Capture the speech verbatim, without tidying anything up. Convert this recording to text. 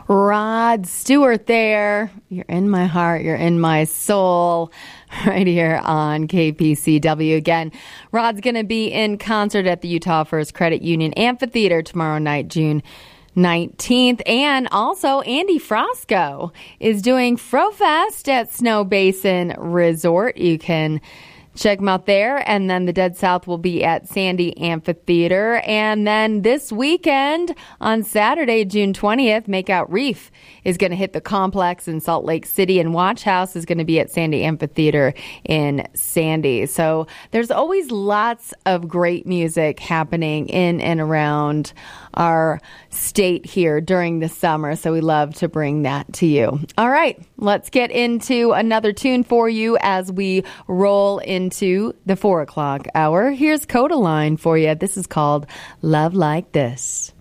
Rod Stewart there. You're in my heart. You're in my soul. Right here on K P C W. Again, Rod's going to be in concert at the Utah First Credit Union Amphitheater tomorrow night, June nineteenth. And also, Andy Frosco is doing FroFest at Snow Basin Resort. You can check them out there. And then the Dead South will be at Sandy Amphitheater. And then this weekend on Saturday, June twentieth, Makeout Reef is going to hit the complex in Salt Lake City, and Watch House is going to be at Sandy Amphitheater in Sandy. So there's always lots of great music happening in and around our state here during the summer. So we love to bring that to you. All right, let's get into another tune for you as we roll into the four o'clock hour. Here's Codaline for you. This is called Love Like This.